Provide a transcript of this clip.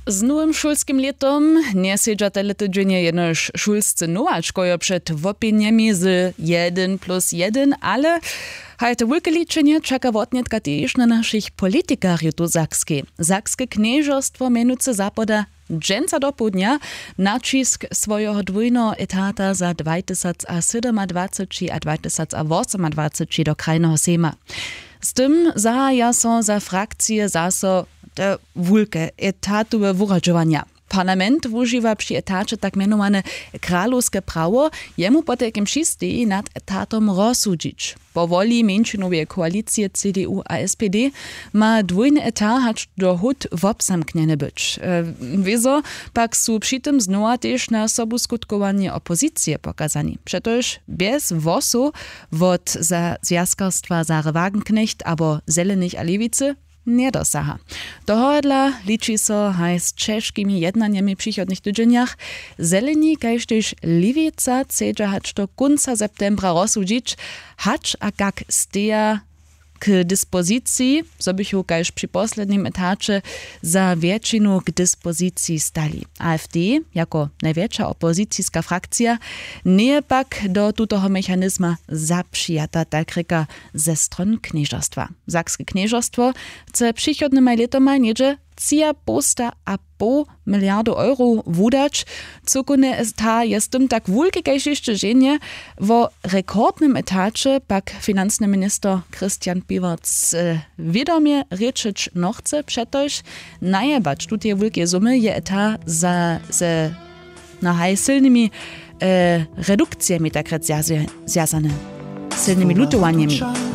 Z nowym szulskim letom nie siedza tyle tydzienie jenoż szulscy nowaczkojo przed wopiniami z 1+1, ale hajte wielkie liczenie czeka wotnietka też na naszych politikariów do Sakskiej. Sakskie knieżostwo mianujce zapoda dżęca do południa nacisk swojego dwójnego etata za 2027 a 2028 do krajnego sejma. Z tym zahaja so za frakcje zaso te wielkie etatowe wyrażowania. Parlament używa przy etacie tak mianowane kralowskie prawo, jemu potem wszyscy nad etatom rozsudzić. Po woli mniejszynowej koalicji CDU a SPD ma dwójny etat hać do hut wobsamkniony być. Wieso pak su przy tym znowu też na sobu skutkowanie opozycje pokazani. Przetoż bez wosu wod za związkarstwa za Wagenknecht abo Zelenych a Lewicy nie dosaha. Dohodla liczy so haj z czeskimi jednaniami w przychodnych tydzieniach. Zeleni, kajż też Lewica, chcedza hać do końca septembra rozsudzić, hać a jak steja k dyspozycji, so bychu kajż przy poslednim etacie za większość k dyspozycji stali. AfD, jako największa opozycyjska frakcja, nie pak do tutego mechanizma zaprzyjata, tak reka ze stron knieżostwa. Sakskie knieżostwo chce przychodnym letomaj niedzie 3,5 miliardy euro wudać. Cukune ta jest tym tak wielkie kajż jeszcze żenie. W rekordnym etacie pak financzny minister Christian Piwarc wiadomie rieczyć no chce, przetoż najebać tutaj wielkie sumy je etat za silnymi redukcjami tak związane, silnymi lutowaniami.